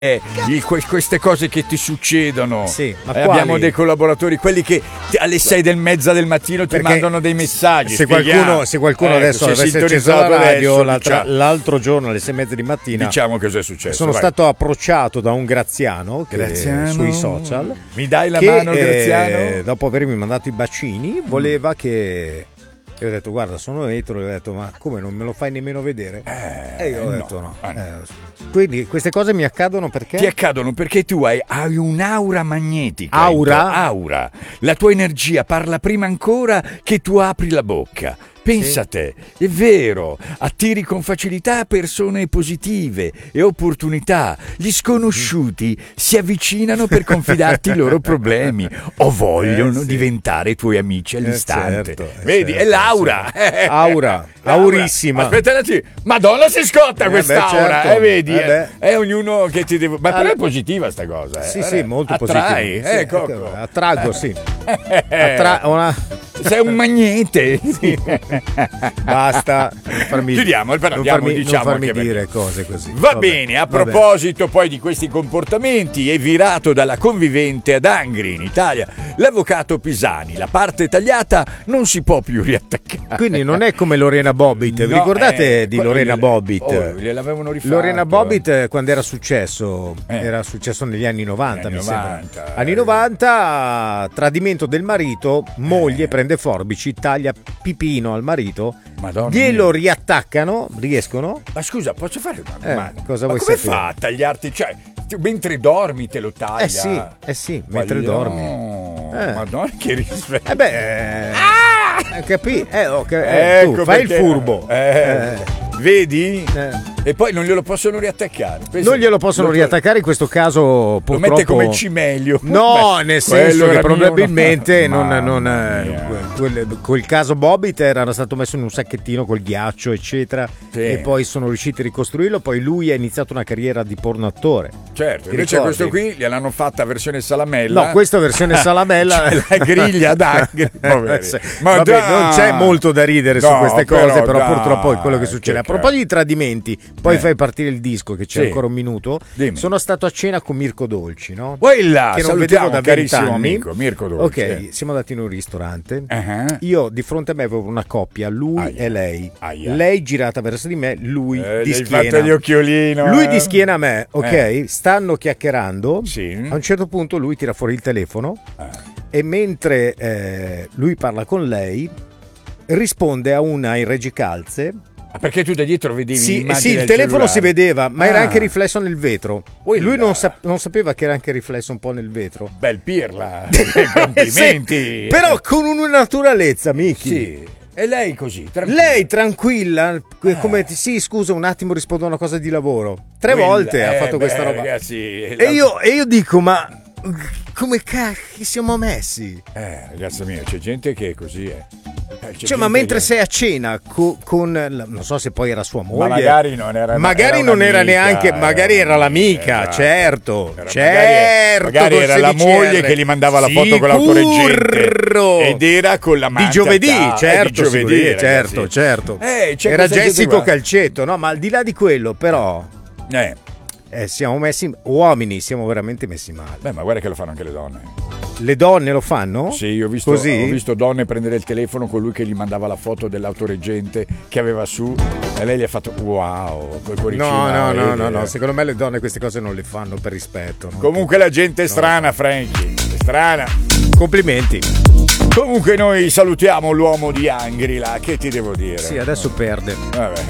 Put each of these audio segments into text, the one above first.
queste cose che ti succedono. Sì, ma abbiamo dei collaboratori, quelli che alle 6:30 del mattino ti mandano dei messaggi. Se qualcuno adesso avesse acceso la radio l'altro giorno alle 6:30 di mattina, diciamo cosa è successo. Sono stato approcciato da un Graziano sui social. Mi dai la mano, Graziano? Dopo avermi mandato i bacini, voleva che. E ho detto, guarda, sono etero. E ho detto, ma come, non me lo fai nemmeno vedere? E io ho detto no. Quindi queste cose mi accadono perché? Ti accadono perché tu hai un'aura magnetica. Aura? La tua energia parla prima ancora che tu apri la bocca. Pensa a te, è vero, attiri con facilità persone positive e opportunità. Gli sconosciuti si avvicinano per confidarti i loro problemi o vogliono diventare tuoi amici all'istante. Vedi, è l'aura. Aurissima. Aspetta un attimo. Madonna, si scotta quest'aura, certo. Vedi, è ognuno che ti deve. Ma però è positiva sta cosa. Sì, molto attrai, positiva. Attraggo, sì. Sei un magnete. Basta. Chiudiamo, non farmi dire cose così. Va bene, a proposito poi di questi comportamenti, è virato dalla convivente ad Angri in Italia l'avvocato Pisani. La parte tagliata non si può più riattaccare. Quindi non è come Lorena Bobbitt. Vi ricordate di Lorena Bobbitt? Gliel'avevano rifatto. Lorena Bobbitt, quando era successo negli anni 90, mi sembra. Anni 90, tradimento del marito, moglie prende forbici, taglia pipino al marito. Madonna glielo mia. riattaccano, riescono. Ma scusa, posso fare una domanda? Cosa ma vuoi come sapere? fa a tagliarti? Cioè, mentre dormi te lo taglia? Sì, mentre dormi. Madonna, che rispetto. Capì? Ecco tu fai il furbo. Vedi? E poi non glielo possono riattaccare. Non glielo possono riattaccare, in questo caso purtroppo. Lo mette come cimelio. No, nel senso che probabilmente quel caso Bobbitt era stato messo in un sacchettino col ghiaccio, eccetera, e poi sono riusciti a ricostruirlo. Poi lui ha iniziato una carriera di porno attore. Certo, invece questo qui gliel'hanno fatta versione salamella. No, questa versione salamella la griglia d'Angri. Vabbè, non c'è molto da ridere su queste cose, però purtroppo è quello che succede. A proposito di tradimenti, poi fai partire il disco, che c'è ancora un minuto. Dimmi. Sono stato a cena con Mirko Dolci, no? Che non vedevo da 20 anni. Amico, Mirko Dolci. Ok, siamo andati in un ristorante. Io di fronte a me avevo una coppia, lui e lei. Lei girata verso di me, lui di schiena. Hai fatto gli occhiolino. Lui di schiena a me, ok? Stanno chiacchierando. Sì. A un certo punto lui tira fuori il telefono e mentre lui parla con lei risponde a una in reggicalze. Perché tu da dietro vedevi sì, il telefono si vedeva, ma era anche riflesso nel vetro. Lui non sapeva che era anche riflesso un po' nel vetro. Bel pirla, complimenti. Però con una naturalezza, Miki. Sì. E lei così, tranquilla, come scusa un attimo, rispondo a una cosa di lavoro. 3 volte ha fatto questa roba. Ragazzi, e io dico, ma come cacchio siamo messi? Ragazzo mio, c'è gente che è così, ma mentre sei a cena con non so se poi era sua moglie, ma magari non era, neanche, magari era l'amica, certo. Magari era la moglie che gli mandava la foto con l'autoreggente ed era con la di giovedì, certo. Era Jessico Calcetto, no? Ma al di là di quello, però siamo messi uomini, siamo veramente messi male. Beh, ma guarda che lo fanno anche le donne. Le donne lo fanno? Sì, io ho visto donne prendere il telefono con lui che gli mandava la foto dell'autoreggente che aveva su e lei gli ha fatto wow col cuoricino. No, secondo me le donne queste cose non le fanno per rispetto, no? Comunque la gente è strana, Frankie, è strana. Complimenti. Comunque noi salutiamo l'uomo di Angrila, che ti devo dire? Sì, adesso perde. Vabbè.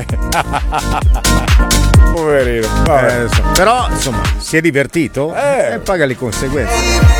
Poverino. Però insomma si è divertito e paga le conseguenze.